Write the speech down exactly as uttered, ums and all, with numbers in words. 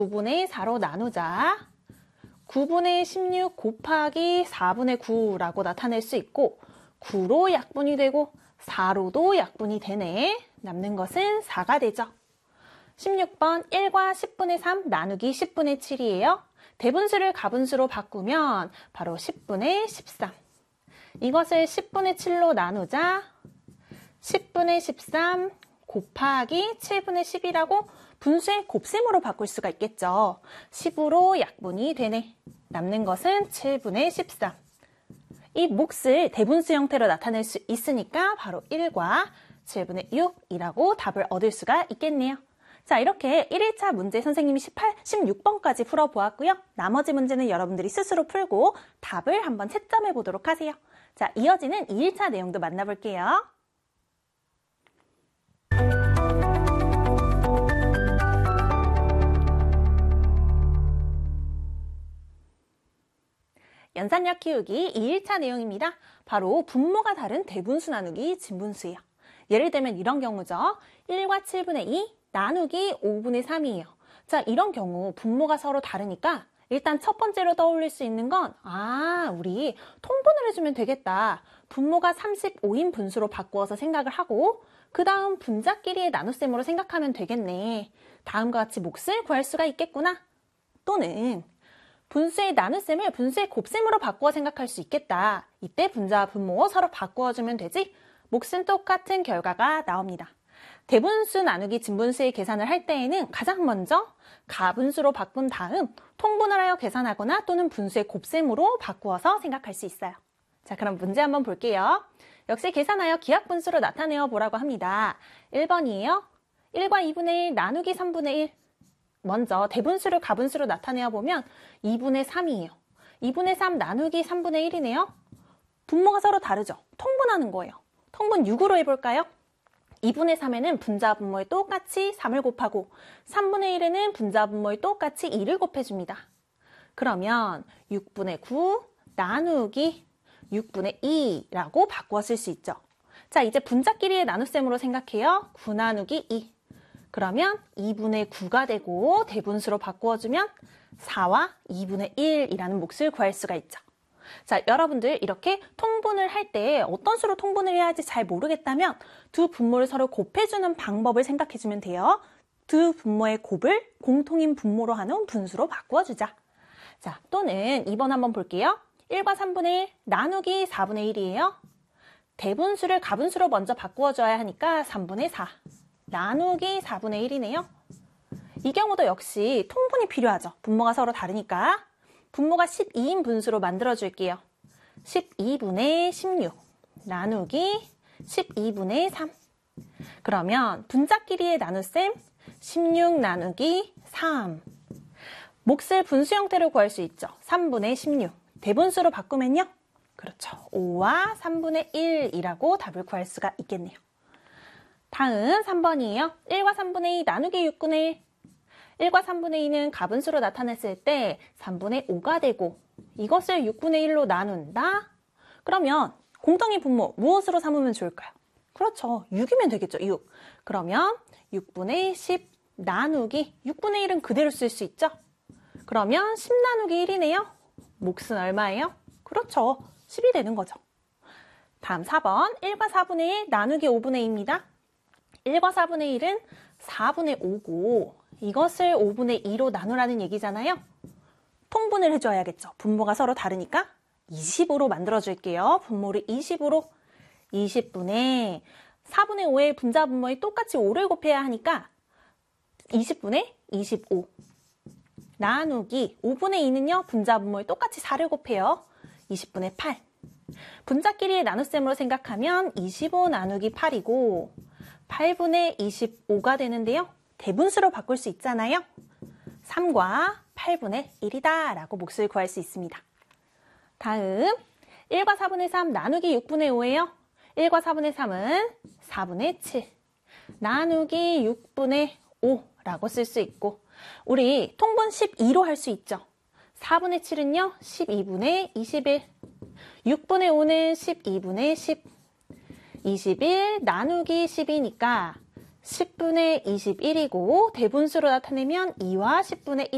구분의 사로 나누자. 구분의 십육 곱하기 사분의 구라고 나타낼 수 있고 구로 약분이 되고 사로도 약분이 되네. 남는 것은 사가 되죠. 십육 번 일과 십분의 삼 나누기 십분의 칠이에요. 대분수를 가분수로 바꾸면 바로 십분의 십삼. 이것을 십분의 칠로 나누자. 십분의 십삼 곱하기 칠분의 십이라고 분수의 곱셈으로 바꿀 수가 있겠죠. 십으로 약분이 되네. 남는 것은 칠분의 십삼. 이 몫을 대분수 형태로 나타낼 수 있으니까 바로 일과 칠분의 육이라고 답을 얻을 수가 있겠네요. 자, 이렇게 일 일차 문제 선생님이 십팔, 십육 번까지 풀어보았고요. 나머지 문제는 여러분들이 스스로 풀고 답을 한번 채점해 보도록 하세요. 자, 이어지는 이 일차 내용도 만나볼게요. 연산력 키우기 이 일차 내용입니다. 바로 분모가 다른 대분수 나누기 진분수예요. 예를 들면 이런 경우죠. 일과 칠분의 이 나누기 오분의 삼이에요. 자, 이런 경우 분모가 서로 다르니까 일단 첫 번째로 떠올릴 수 있는 건 아, 우리 통분을 해주면 되겠다. 분모가 삼십오인 분수로 바꾸어서 생각을 하고 그 다음 분자끼리의 나눗셈으로 생각하면 되겠네. 다음과 같이 몫을 구할 수가 있겠구나. 또는 분수의 나눗셈을 분수의 곱셈으로 바꾸어 생각할 수 있겠다. 이때 분자와 분모 서로 바꾸어주면 되지. 몫은 똑같은 결과가 나옵니다. 대분수 나누기 진분수의 계산을 할 때에는 가장 먼저 가분수로 바꾼 다음 통분을 하여 계산하거나 또는 분수의 곱셈으로 바꾸어서 생각할 수 있어요. 자, 그럼 문제 한번 볼게요. 역시 계산하여 기하분수로 나타내어 보라고 합니다. 일 번이에요. 일과 이분의 일 나누기 삼분의 일. 먼저 대분수를 가분수로 나타내어 보면 이분의 삼이에요. 이분의 삼 나누기 삼분의 일이네요. 분모가 서로 다르죠? 통분하는 거예요. 통분 육으로 해볼까요? 이분의 삼에는 분자 분모에 똑같이 삼을 곱하고 삼분의 일에는 분자 분모에 똑같이 이를 곱해줍니다. 그러면 육분의 구 나누기 육분의 이라고 바꾸어 쓸 수 있죠. 자, 이제 분자끼리의 나눗셈으로 생각해요. 구 나누기 이. 그러면 이분의 구가 되고 대분수로 바꾸어주면 사와 이분의 일이라는 몫을 구할 수가 있죠. 자, 여러분들 이렇게 통분을 할 때 어떤 수로 통분을 해야 할지 잘 모르겠다면 두 분모를 서로 곱해주는 방법을 생각해주면 돼요. 두 분모의 곱을 공통인 분모로 하는 분수로 바꾸어주자. 자, 또는 이 번 한번 볼게요. 일과 삼분의 일 나누기 사분의 일이에요. 대분수를 가분수로 먼저 바꾸어줘야 하니까 삼분의 사 나누기 사분의 일이네요. 이 경우도 역시 통분이 필요하죠. 분모가 서로 다르니까. 분모가 십이인 분수로 만들어줄게요. 십이분의 십육 나누기 십이분의 삼. 그러면 분자끼리의 나눗셈 십육 나누기 삼. 몫을 분수 형태로 구할 수 있죠. 삼분의 십육. 대분수로 바꾸면요. 그렇죠. 오와 삼분의 일이라고 답을 구할 수가 있겠네요. 다음 삼 번이에요. 일과 삼분의 이 나누기 육분의 일. 일과 삼분의 이는 가분수로 나타냈을 때 삼분의 오가 되고 이것을 육분의 일로 나눈다? 그러면 공통인 분모 무엇으로 삼으면 좋을까요? 그렇죠. 육이면 되겠죠. 육. 그러면 육분의 십 나누기 육분의 일은 그대로 쓸 수 있죠? 그러면 십 나누기 일이네요. 몫은 얼마예요? 그렇죠. 십이 되는 거죠. 다음 사 번 일과 사분의 일 나누기 오분의 이입니다. 일과 사분의 일은 사분의 오고 이것을 오분의 이로 나누라는 얘기잖아요. 통분을 해줘야겠죠. 분모가 서로 다르니까 이십으로 만들어줄게요. 분모를 이십으로 이십분의 사분의 오의 분자 분모에 똑같이 오를 곱해야 하니까 이십분의 이십오 나누기 오분의 이는요. 분자 분모에 똑같이 사를 곱해요. 이십분의 팔. 분자끼리의 나눗셈으로 생각하면 이십오 나누기 팔이고 팔분의 이십오가 되는데요. 대분수로 바꿀 수 있잖아요. 삼과 팔분의 일이다 라고 몫을 구할 수 있습니다. 다음 일과 사분의 삼 나누기 육분의 오예요. 일과 사분의 삼은 사분의 칠 나누기 육분의 오라고 쓸 수 있고 우리 통분 십이로 할 수 있죠. 사분의 칠은요. 십이분의 이십일 육분의 오는 십이분의 십 이십일 나누기 십이니까 십분의 이십일이고 대분수로 나타내면 이와 십분의 일